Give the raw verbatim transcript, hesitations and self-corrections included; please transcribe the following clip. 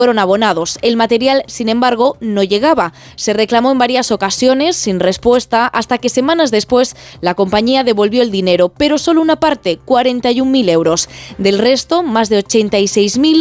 fueron abonados. El material, sin embargo, no llegaba. Se reclamó en varias ocasiones sin respuesta hasta que semanas después la compañía devolvió el dinero, pero solo una parte, cuarenta y un mil euros. Del resto, más de ochenta y seis mil